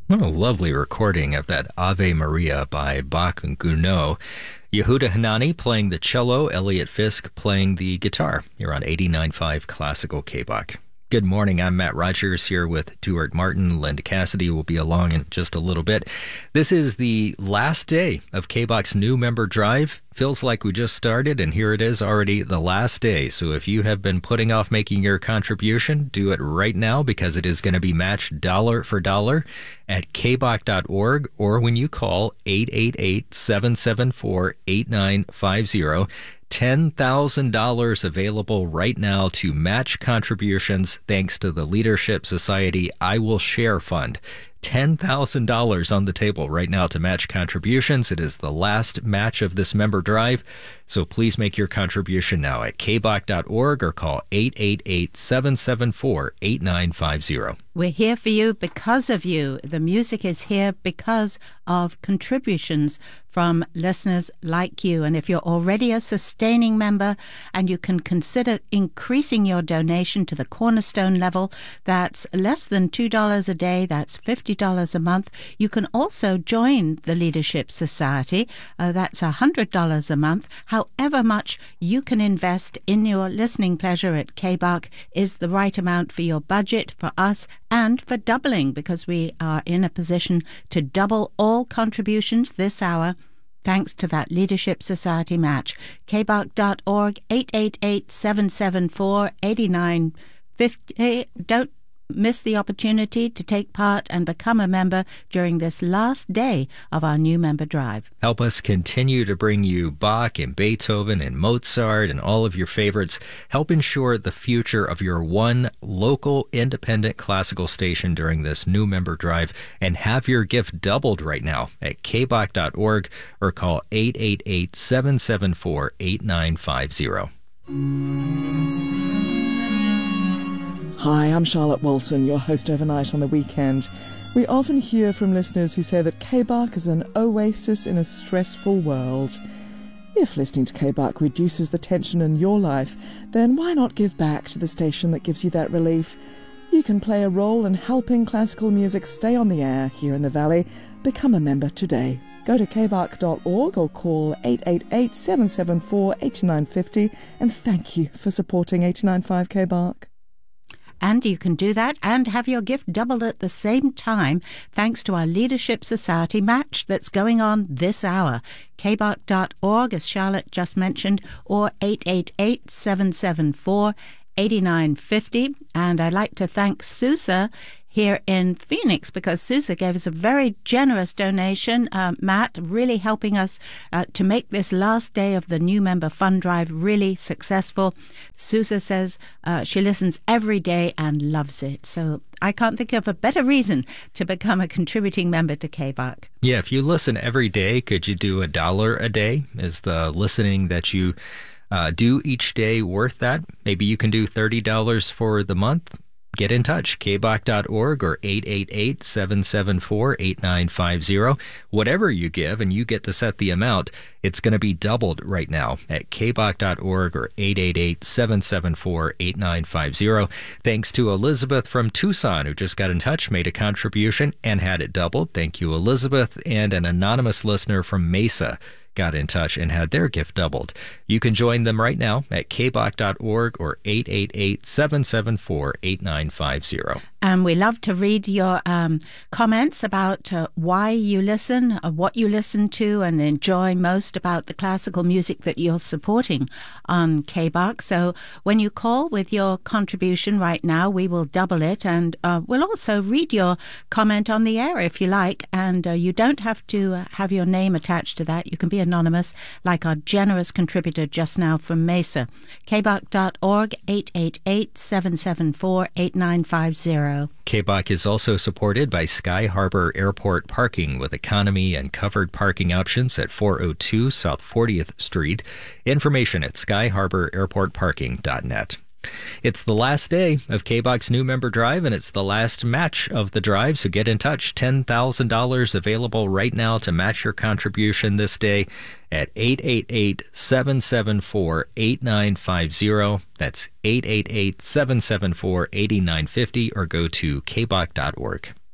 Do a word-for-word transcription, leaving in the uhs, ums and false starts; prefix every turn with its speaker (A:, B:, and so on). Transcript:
A: What a lovely recording of that Ave Maria by Bach and Gounod. Yehuda Hanani playing the cello, Elliot Fisk playing the guitar. You're on eighty-nine point five Classical K-Bach. Good morning, I'm Matt Rogers here with Stuart Martin. Linda Cassidy will be along in just a little bit. This is the last day of K-Bach's new member drive. Feels like we just started, and here it is already the last day. So if you have been putting off making your contribution, do it right now because it is going to be matched dollar for dollar at k bach dot org or when you call eight eight eight, seven seven four, eight nine five zero. ten thousand dollars available right now to match contributions thanks to the Leadership Society I Will Share Fund. ten thousand dollars on the table right now to match contributions. It is the last match of this member drive, so please make your contribution now at k bach dot org or call eight eight eight, seven seven four, eight nine five zero.
B: We're here for you because of you. The music is here because of contributions from listeners like you. And if you're already a sustaining member and you can consider increasing your donation to the cornerstone level, that's less than two dollars a day, that's fifty dollars a month. You can also join the Leadership Society. Uh, that's one hundred dollars a month. However much you can invest in your listening pleasure at K-Bach is the right amount for your budget, for us, and for doubling, because we are in a position to double all contributions this hour thanks to that Leadership Society match. k bach dot org, eight eight eight, seven seven four, eight nine five zero. Don't miss the opportunity to take part and become a member during this last day of our new member drive.
A: Help us continue to bring you Bach and Beethoven and Mozart and all of your favorites. Help ensure the future of your one local independent classical station during this new member drive, and have your gift doubled right now at k bach dot org or call eight eight eight, seven seven four, eight nine five zero.
C: Hi, I'm Charlotte Wilson, your host overnight on the weekend. We often hear from listeners who say that K-Bach is an oasis in a stressful world. If listening to K-Bach reduces the tension in your life, then why not give back to the station that gives you that relief? You can play a role in helping classical music stay on the air here in the Valley. Become a member today. Go to k bach dot org or call eight eight eight, seven seven four, eight nine five zero, and thank you for supporting eighty-nine point five K-Bach.
B: And you can do that and have your gift doubled at the same time thanks to our Leadership Society match that's going on this hour. k bach dot org, as Charlotte just mentioned, or eight eight eight, seven seven four, eight nine five zero. And I'd like to thank Susa here in Phoenix, because Susa gave us a very generous donation, uh, Matt, really helping us uh, to make this last day of the new member fund drive really successful. Susa says uh, she listens every day and loves it. So I can't think of a better reason to become a contributing member to K-Bach.
A: Yeah, if you listen every day, could you do a dollar a day? Is the listening that you uh, do each day worth that? Maybe you can do thirty dollars for the month. Get in touch, k bach dot org or eight eight eight, seven seven four, eight nine five zero. Whatever you give, and you get to set the amount, it's going to be doubled right now at k bach dot org or eight eight eight, seven seven four, eight nine five zero. Thanks to Elizabeth from Tucson, who just got in touch, made a contribution, and had it doubled. Thank you, Elizabeth. And an anonymous listener from Mesa got in touch and had their gift doubled. You can join them right now at k bach dot org or eight eight eight, seven seven four, eight nine five zero.
B: And we love to read your um, comments about uh, why you listen, uh, what you listen to and enjoy most about the classical music that you're supporting on K-Bach. So when you call with your contribution right now, we will double it, and uh, we'll also read your comment on the air if you like. And uh, you don't have to uh, have your name attached to that. You can be anonymous, like our generous contributor just now from Mesa. k bach dot org, eight eight eight, seven seven four, eight nine five zero.
A: K-Bach is also supported by Sky Harbor Airport Parking with economy and covered parking options at four oh two South fortieth Street. Information at sky harbor airport parking dot net. It's the last day of K-Bach's new member drive, and it's the last match of the drive, so get in touch. ten thousand dollars available right now to match your contribution this day at eight eight eight, seven seven four, eight nine five zero. That's eight eight eight, seven seven four, eight nine five zero, or go to k bach dot org.